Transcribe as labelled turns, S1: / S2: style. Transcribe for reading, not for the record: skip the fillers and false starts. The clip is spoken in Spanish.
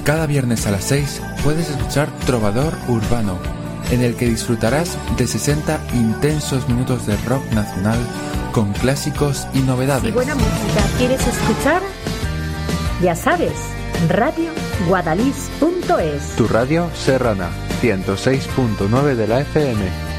S1: Cada viernes a las 6 puedes escuchar Trovador Urbano, en el que disfrutarás de 60 intensos minutos de rock nacional con clásicos y novedades.
S2: Si buena música quieres escuchar, ya sabes, radioguadalís.es.
S3: Tu radio serrana, 106.9 de la FM.